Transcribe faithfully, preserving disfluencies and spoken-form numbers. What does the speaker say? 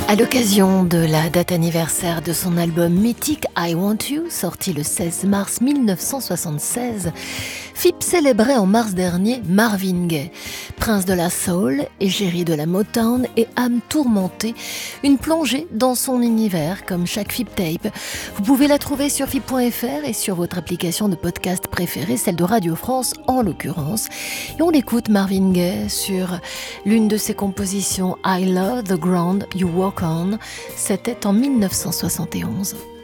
À l'occasion de la date anniversaire de son album mythique I Want You, sorti le seize mars mille neuf cent soixante-seize, Phips célébrait en mars dernier Marvin Gaye, prince de la soul, égérie de la Motown et âme tourmentée, une plongée dans son univers comme chaque Phips Tape. Vous pouvez la trouver sur phips point f r et sur votre application de podcast préférée, celle de Radio France en l'occurrence. Et on écoute Marvin Gaye sur l'une de ses compositions I Love the Ground You Walk On. C'était en mille neuf cent soixante et onze.